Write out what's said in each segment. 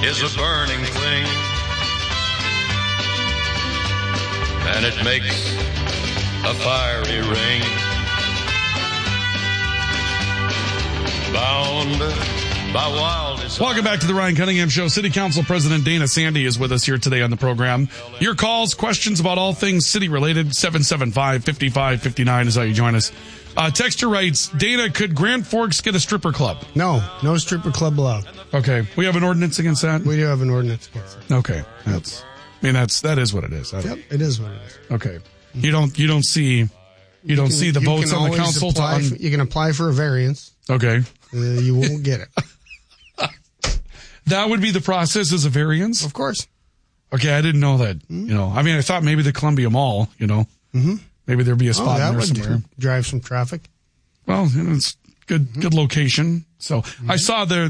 is a burning thing, and it makes a fiery ring. Bound by wild desire. Welcome back to the Ryan Cunningham Show. City Council President Dana Sandy is with us here today on the program. Your calls, questions about all things city related, 775-5559 is how you join us. Texter writes, Dana, could Grand Forks get a stripper club? No stripper club allowed. Okay. We have an ordinance against that? We do have an ordinance against it. Okay. That is what it is. Yep, it is what it is. Okay. You don't see the votes on the council you can apply for a variance. Okay. You won't get it. That would be the process as a variance? Of course. Okay, I didn't know that. Mm-hmm. I thought maybe the Columbia Mall, Mm-hmm. Maybe there'd be a spot in there somewhere. Drive some traffic. Well, it's good location. So I saw the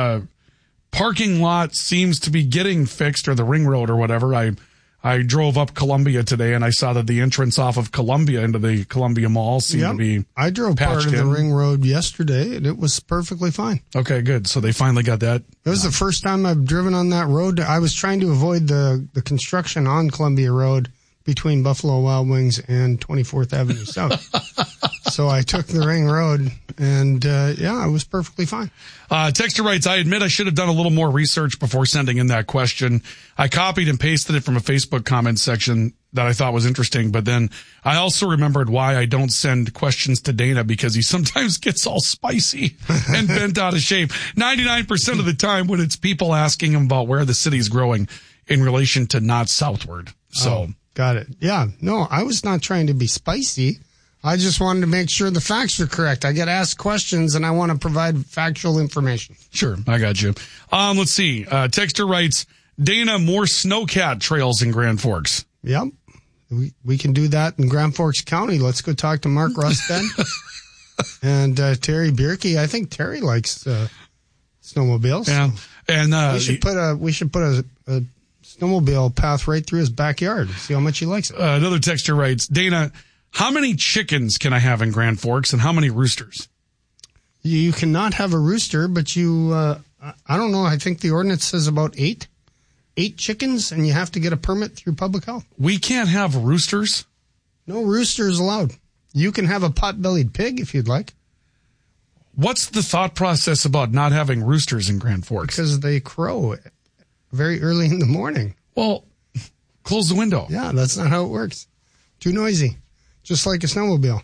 parking lot seems to be getting fixed, or the ring road or whatever. I drove up Columbia today and I saw that the entrance off of Columbia into the Columbia Mall seemed to be I drove part of the ring road yesterday and it was perfectly fine. Okay, good. So they finally got that. It was the first time I've driven on that road. I was trying to avoid the construction on Columbia Road between Buffalo Wild Wings and 24th Avenue South. So I took the ring road and, it was perfectly fine. Texter writes, I admit I should have done a little more research before sending in that question. I copied and pasted it from a Facebook comment section that I thought was interesting, but then I also remembered why I don't send questions to Dana, because he sometimes gets all spicy and bent out of shape. 99% of the time when it's people asking him about where the city's growing in relation to not southward. So. Got it. Yeah. No, I was not trying to be spicy. I just wanted to make sure the facts are correct. I get asked questions and I want to provide factual information. Sure. I got you. Let's see. Texter writes, Dana, more snowcat trails in Grand Forks. Yep. We can do that in Grand Forks County. Let's go talk to Mark Rusted and Terry Bierke. I think Terry likes snowmobiles. Yeah. And we should put a snowmobile path right through his backyard. See how much he likes it. Another texter writes, Dana, how many chickens can I have in Grand Forks and how many roosters? You cannot have a rooster, but I don't know. I think the ordinance says about 8 chickens, and you have to get a permit through public health. We can't have roosters? No roosters allowed. You can have a pot-bellied pig if you'd like. What's the thought process about not having roosters in Grand Forks? Because they crow very early in the morning. Well, close the window. Yeah, that's not how it works. Too noisy. Just like a snowmobile.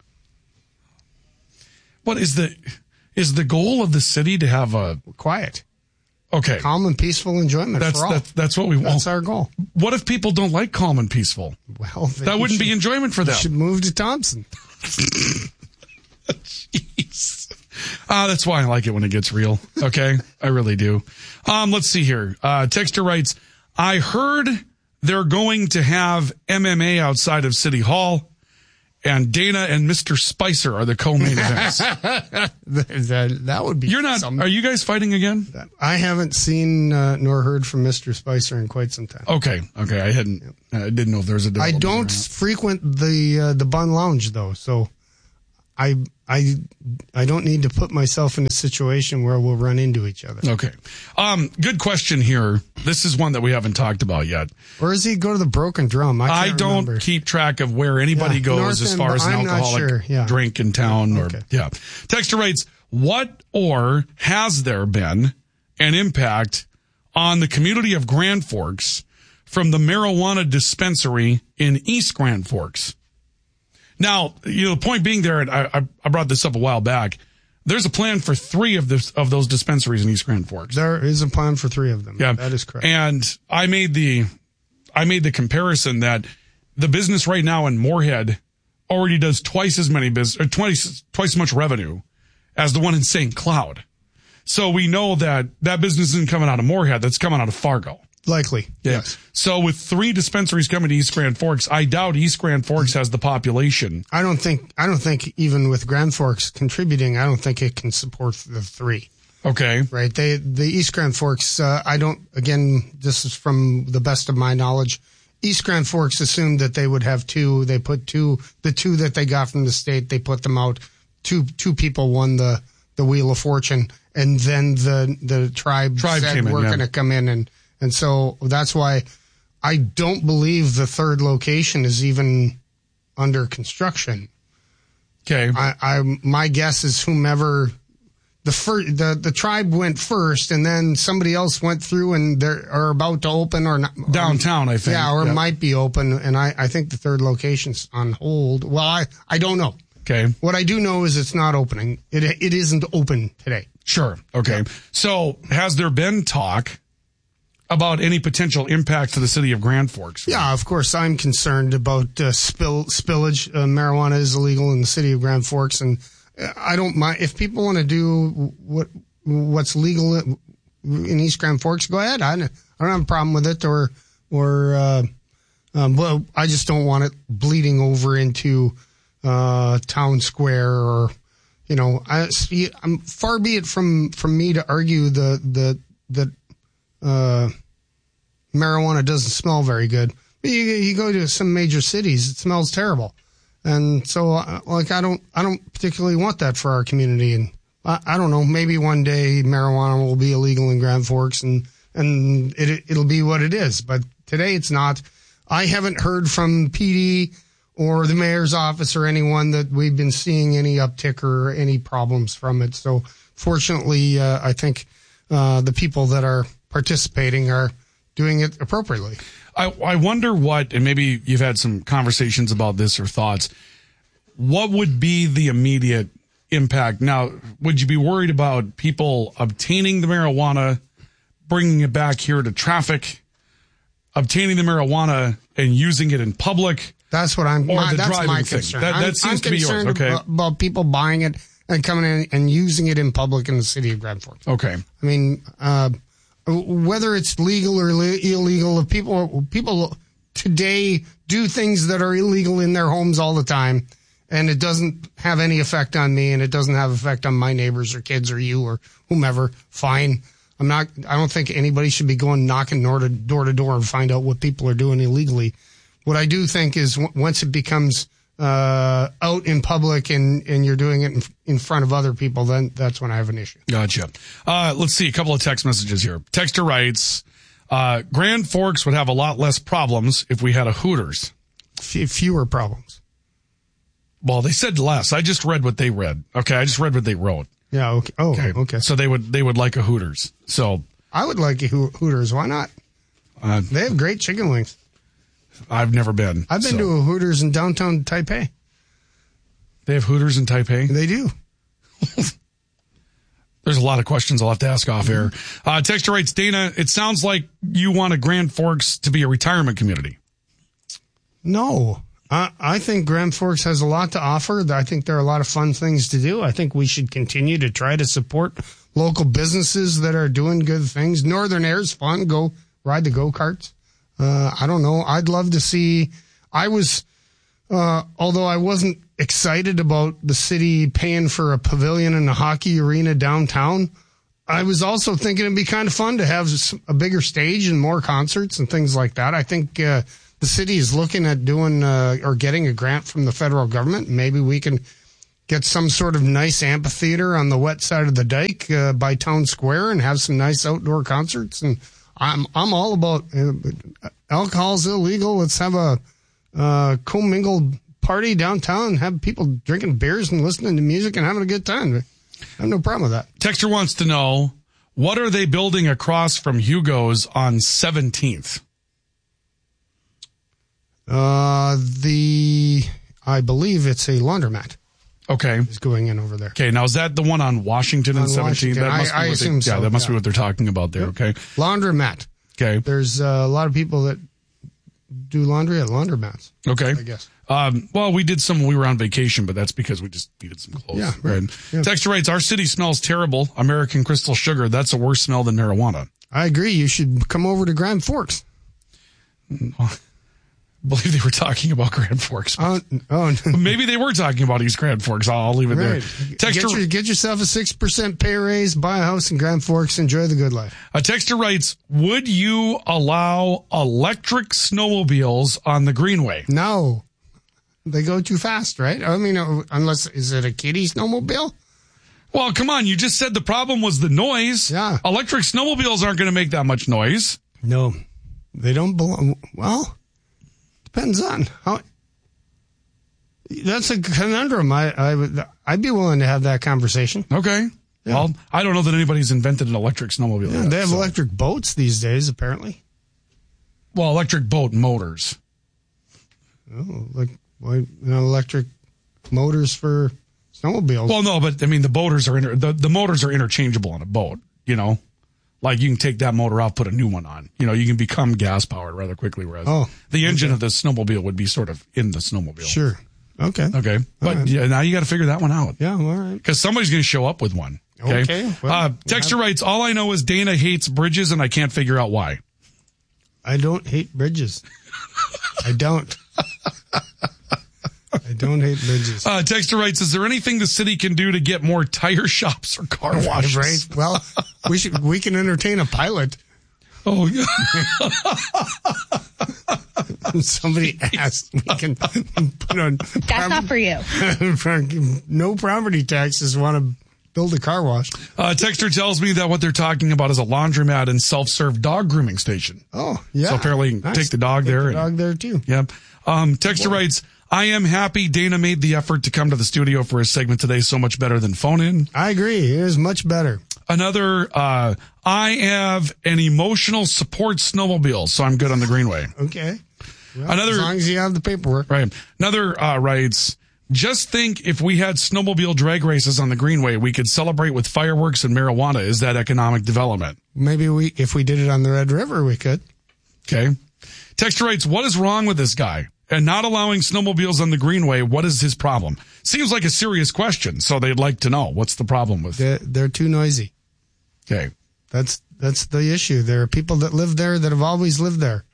What is the goal of the city to have a quiet? Okay. Calm and peaceful enjoyment for all. That's what we want. That's our goal. What if people don't like calm and peaceful? Well, that wouldn't be enjoyment for them. They should move to Thompson. Jeez. That's why I like it when it gets real. Okay. I really do. Let's see here. Texter writes, I heard they're going to have MMA outside of City Hall, and Dana and Mr. Spicer are the co-main events. That would be. You're not. something. Are you guys fighting again? I haven't seen nor heard from Mr. Spicer in quite some time. Okay. I didn't know if there was a. I don't frequent the Bun Lounge though, so I don't need to put myself in a situation where we'll run into each other. Okay. Good question here. This is one that we haven't talked about yet. Or does he go to the Broken Drum? I don't remember. Keep track of where anybody goes as far as an alcoholic drink in town. Okay. Texter writes, what or has there been an impact on the community of Grand Forks from the marijuana dispensary in East Grand Forks? Now, the point being there, and I brought this up a while back, there's a plan for 3 of those dispensaries in East Grand Forks. There is a plan for 3 of them. Yeah, that is correct. And I made the comparison that the business right now in Moorhead already does twice as much revenue as the one in St. Cloud. So we know that business isn't coming out of Moorhead, that's coming out of Fargo. Likely. Yeah. Yes. So with 3 dispensaries coming to East Grand Forks, I doubt East Grand Forks has the population. I don't think even with Grand Forks contributing, I don't think it can support the 3. Okay. Right. The East Grand Forks, this is from the best of my knowledge. East Grand Forks assumed that they would have 2. They put the 2 that they got from the state, they put them out. Two people won the Wheel of Fortune, and then the tribe said came in, we're yeah. going to come in, and so that's why I don't believe the third location is even under construction. Okay. My guess is whomever the tribe went first, and then somebody else went through and they are about to open or not, Downtown, I think. Yeah, or might be open, and I think the third location's on hold. Well, I don't know. Okay. What I do know is it's not opening. It isn't open today. Sure. Okay. So has there been talk about any potential impact to the city of Grand Forks? Yeah, of course, I'm concerned about spillage. Marijuana is illegal in the city of Grand Forks, and I don't mind if people want to do what's legal in East Grand Forks. Go ahead. I don't have a problem with it, but I just don't want it bleeding over into town square, or I'm far be it from me to argue that marijuana doesn't smell very good. But you go to some major cities, it smells terrible. And so, I don't particularly want that for our community. And I don't know, maybe one day marijuana will be illegal in Grand Forks and it'll be what it is. But today it's not. I haven't heard from PD or the mayor's office or anyone that we've been seeing any uptick or any problems from it. So fortunately, I think the people that are participating are doing it appropriately. I wonder what, and maybe you've had some conversations about this or thoughts, what would be the immediate impact? Now, would you be worried about people obtaining the marijuana, bringing it back here to traffic, obtaining the marijuana and using it in public? That's what that's my concern. That seems to be yours. Okay. About people buying it and coming in and using it in public in the city of Grand Forks. Okay. I mean, whether it's legal or illegal, if people today do things that are illegal in their homes all the time, and it doesn't have any effect on me, and it doesn't have effect on my neighbors or kids or you or whomever, fine. I don't think anybody should be going knocking door to door and find out what people are doing illegally. What I do think is once it becomes out in public and you're doing it in front of other people, then that's when I have an issue. Gotcha. Let's see a couple of text messages here. Texter writes, Grand Forks would have a lot less problems if we had a Hooters. Fewer problems. Well, they said less. I just read what they read. Okay, I just read what they wrote. Yeah. Okay. Oh, okay. So they would like a Hooters. So I would like a Hooters. Why not? They have great chicken wings. I've never been. I've been to a Hooters in downtown Taipei. They have Hooters in Taipei? They do. There's a lot of questions I'll have to ask off air. Texter writes, Dana, it sounds like you want a Grand Forks to be a retirement community. No. I think Grand Forks has a lot to offer. I think there are a lot of fun things to do. I think we should continue to try to support local businesses that are doing good things. Northern Air's fun. Go ride the go-karts. I don't know. I'd love to see. Although I wasn't excited about the city paying for a pavilion and a hockey arena downtown, I was also thinking it'd be kind of fun to have a bigger stage and more concerts and things like that. I think the city is looking at doing or getting a grant from the federal government. Maybe we can get some sort of nice amphitheater on the wet side of the dike by Town Square and have some nice outdoor concerts. And I'm all about alcohol's illegal. Let's have a commingled party downtown, have people drinking beers and listening to music and having a good time. I have no problem with that. Texter wants to know, what are they building across from Hugo's on 17th? I believe it's a laundromat. Okay. Is going in over there. Okay. Now, is that the one on Washington and 17th? I assume so. Yeah, that must be what they're talking about there. Yep. Okay. Laundromat. Okay. There's a lot of people that do laundry at laundromats. Okay. I guess. Well, we did some when we were on vacation, but that's because we just needed some clothes. Yeah. Right. Yeah. Texter writes, our city smells terrible. American Crystal Sugar. That's a worse smell than marijuana. I agree. You should come over to Grand Forks. I believe they were talking about Grand Forks. Maybe they were talking about East Grand Forks. I'll leave it there. Texter, get yourself a 6% pay raise, buy a house in Grand Forks, enjoy the good life. A texter writes, would you allow electric snowmobiles on the Greenway? No. They go too fast, right? I mean, is it a kiddie snowmobile? Well, come on. You just said the problem was the noise. Yeah. Electric snowmobiles aren't going to make that much noise. No, they don't belong. Well, depends on how. That's a conundrum. I'd be willing to have that conversation. Okay. Yeah. Well, I don't know that anybody's invented an electric snowmobile yet. They have electric boats these days, apparently. Well, electric boat motors. Oh, electric motors for snowmobiles. Well, no, but I mean the motors are interchangeable on a boat. You know, like you can take that motor out, put a new one on. You know, you can become gas powered rather quickly. Whereas the engine of the snowmobile would be sort of in the snowmobile. Sure. Okay. But right. yeah, now you got to figure that one out. Yeah. All right. Because somebody's going to show up with one. Okay. Well, Texter writes, all I know is Dana hates bridges and I can't figure out why. I don't hate bridges. I don't. I don't hate bridges. Texter writes, is there anything the city can do to get more tire shops or car washes? Right. Well, we can entertain a pilot. Oh, yeah. Somebody asked. We can put on. That's not for you. No property taxes. Want to build a car wash? Texter tells me that what they're talking about is a laundromat and self-serve dog grooming station. Oh, yeah. So apparently, take the dog there. Dog there too. Yep. Texter writes, I am happy Dana made the effort to come to the studio for his segment today. So much better than phone in. I agree. It is much better. Another, I have an emotional support snowmobile, so I'm good on the Greenway. Okay. Well, Another, as long as you have the paperwork. Right. Another writes, just think if we had snowmobile drag races on the Greenway, we could celebrate with fireworks and marijuana. Is that economic development? Maybe if we did it on the Red River, we could. Okay. Texter writes, what is wrong with this guy? And not allowing snowmobiles on the Greenway, what is his problem? Seems like a serious question, so they'd like to know. What's the problem with They're too noisy. Okay. That's the issue. There are people that live there that have always lived there.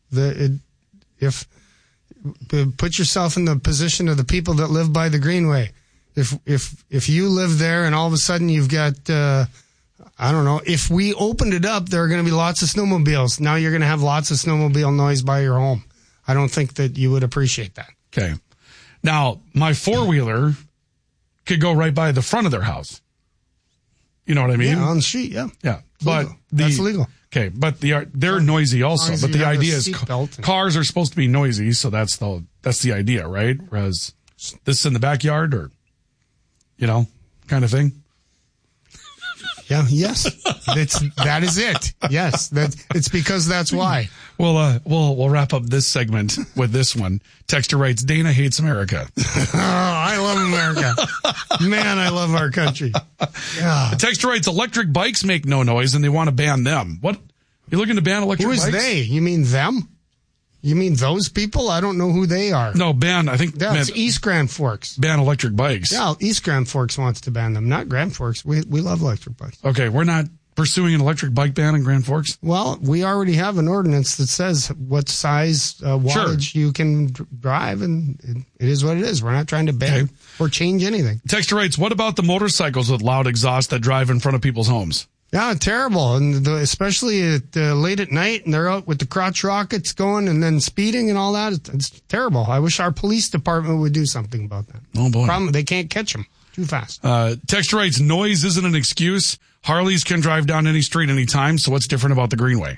Put yourself in the position of the people that live by the Greenway. If you live there and all of a sudden you've got, I don't know, if we opened it up, there are going to be lots of snowmobiles. Now you're going to have lots of snowmobile noise by your home. I don't think that you would appreciate that. Okay. Now, my four-wheeler could go right by the front of their house. You know what I mean? Yeah, on the street, yeah. Yeah. But that's legal. Okay, but they're noisy also. But the idea is cars are supposed to be noisy, so that's the idea, right? Whereas this in the backyard or, kind of thing. Yeah, yes. That is it. Yes. It's because that's why. We'll wrap up this segment with this one. Texter writes, Dana hates America. Oh, I love America. Man, I love our country. Yeah. Texter writes, electric bikes make no noise and they want to ban them. What? You're looking to ban electric bikes? Who is they? You mean them? You mean those people? I don't know who they are. No, ban, I think. That's East Grand Forks. Ban electric bikes. Yeah, East Grand Forks wants to ban them, not Grand Forks. We love electric bikes. Okay, we're not pursuing an electric bike ban in Grand Forks? Well, we already have an ordinance that says what size wattage you can drive, and it is what it is. We're not trying to ban or change anything. Texter writes, what about the motorcycles with loud exhaust that drive in front of people's homes? Yeah, terrible. And especially late at night, and they're out with the crotch rockets going and then speeding and all that. It's terrible. I wish our police department would do something about that. Oh, boy. Problem, they can't catch them too fast. Texter writes, noise isn't an excuse. Harleys can drive down any street anytime, so what's different about the Greenway?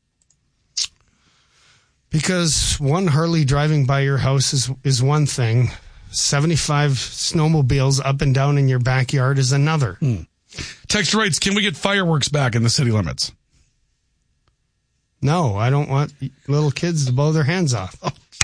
Because one Harley driving by your house is one thing. 75 snowmobiles up and down in your backyard is another. Texter writes, can we get fireworks back in the city limits? No, I don't want little kids to blow their hands off.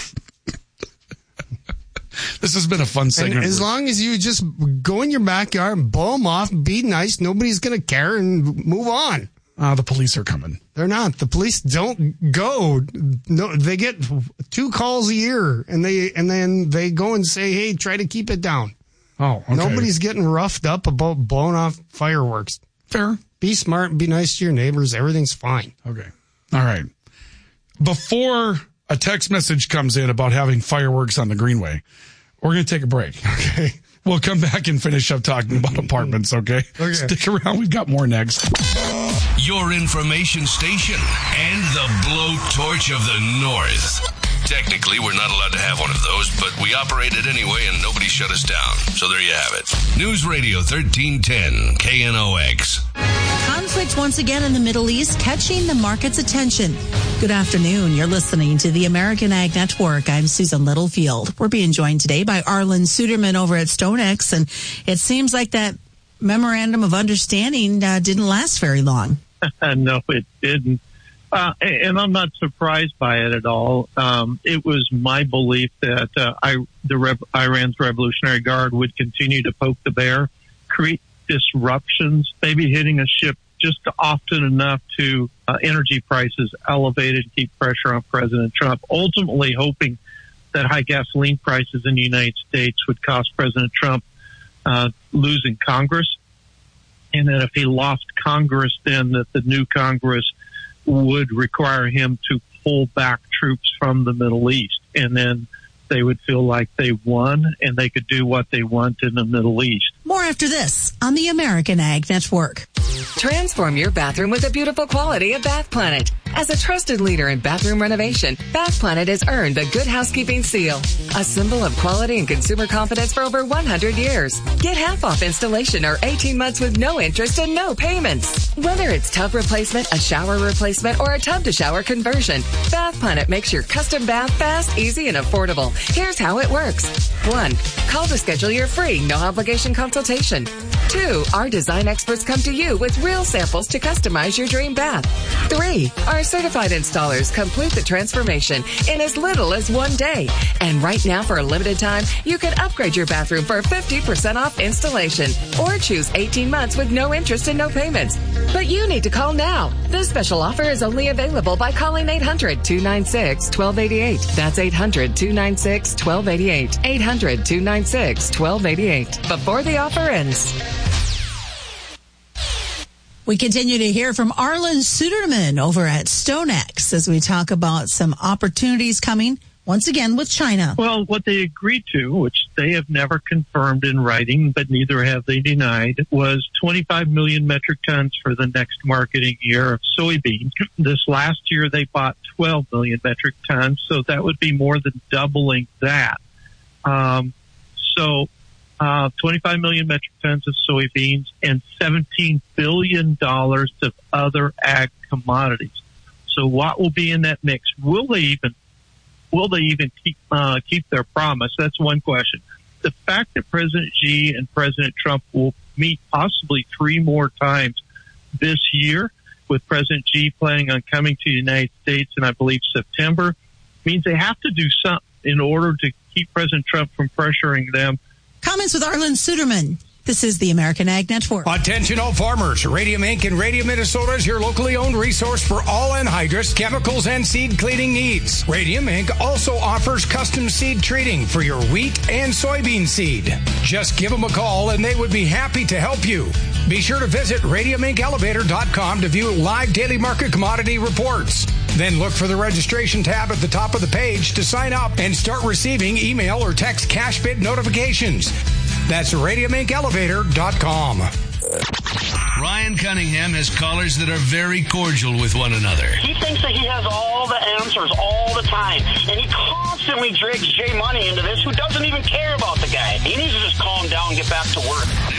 This has been a fun segment. And as long as you just go in your backyard and blow them off, be nice, nobody's going to care and move on. The police are coming. They're not. The police don't go. No, they get 2 calls a year, and then they go and say, "Hey, try to keep it down." Oh, okay. Nobody's getting roughed up about blowing off fireworks. Fair. Be smart and be nice to your neighbors. Everything's fine. Okay. All right. Before a text message comes in about having fireworks on the Greenway, we're going to take a break. Okay. We'll come back and finish up talking about apartments, okay? Stick around. We've got more next. Your information station and the blowtorch of the North. Technically, we're not allowed to have one of those, but we operate it anyway and nobody shut us down. So there you have it. News Radio 1310, KNOX. Conflict once again in the Middle East, catching the market's attention. Good afternoon. You're listening to the American Ag Network. I'm Susan Littlefield. We're being joined today by Arlen Suderman over at StoneX, and it seems like that memorandum of understanding didn't last very long. No, it didn't. And I'm not surprised by it at all. It was my belief that Iran's Revolutionary Guard would continue to poke the bear, create disruptions, maybe hitting a ship just often enough to energy prices elevated, keep pressure on President Trump, ultimately hoping that high gasoline prices in the United States would cost President Trump losing Congress. And then if he lost Congress, then that the new Congress would require him to pull back troops from the Middle East. And then they would feel like they won and they could do what they want in the Middle East. More after this on the American Ag Network. Transform your bathroom with the beautiful quality of Bath Planet. As a trusted leader in bathroom renovation, Bath Planet has earned the Good Housekeeping Seal, a symbol of quality and consumer confidence for over 100 years. Get half off installation or 18 months with no interest and no payments. Whether it's tub replacement, a shower replacement, or a tub-to-shower conversion, Bath Planet makes your custom bath fast, easy, and affordable. Here's how it works. 1. Call to schedule your free, no-obligation consultation. 2. Our design experts come to you with real samples to customize your dream bath. 3. Our certified installers complete the transformation in as little as 1 day. And right now, for a limited time, you can upgrade your bathroom for 50% off installation or choose 18 months with no interest and no payments. But you need to call now. This special offer is only available by calling 800-296-1288. That's 800-296-1288. 800-296-1288. Before the offer ends. We continue to hear from Arlen Suderman over at StoneX as we talk about some opportunities coming once again with China. Well, what they agreed to, which they have never confirmed in writing, but neither have they denied, was 25 million metric tons for the next marketing year of soybeans. This last year, they bought 12 million metric tons, so that would be more than doubling that. 25 million metric tons of soybeans and $17 billion of other ag commodities. So what will be in that mix? Will they even keep their promise? That's one question. The fact that President Xi and President Trump will meet possibly 3 more times this year, with President Xi planning on coming to the United States in, I believe, September, means they have to do something in order to keep President Trump from pressuring them. Comments with Arlen Suderman. This is the American Ag Network. Attention all farmers. Radium Inc. in Radium, Minnesota is your locally owned resource for all anhydrous, chemicals, and seed cleaning needs. Radium Inc. also offers custom seed treating for your wheat and soybean seed. Just give them a call and they would be happy to help you. Be sure to visit radiumincelevator.com to view live daily market commodity reports. Then look for the registration tab at the top of the page to sign up and start receiving email or text cash bid notifications. That's radiumincelevator.com. Ryan Cunningham has callers that are very cordial with one another. He thinks that he has all the answers all the time, and he constantly drags Jay Money into this, who doesn't even care about the guy. He needs to just calm down and get back to work.